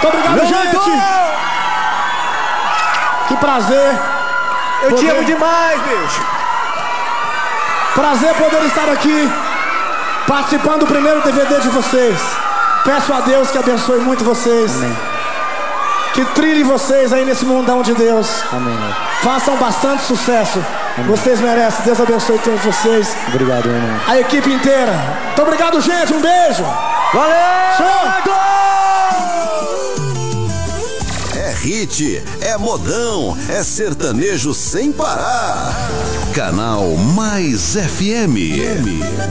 Muito obrigado, gente. Que prazer. Eu te amo demais, bicho. Prazer poder estar aqui participando do primeiro DVD de vocês. Peço a Deus que abençoe muito vocês. Amém. Que trilhe vocês aí nesse mundão de Deus. Amém. Façam bastante sucesso. Amém. Vocês merecem. Deus abençoe todos vocês. Obrigado, irmão. A equipe inteira. Muito obrigado, gente. Um beijo. Valeu! Show! É hit, é modão, é sertanejo sem parar. Canal Mais FM.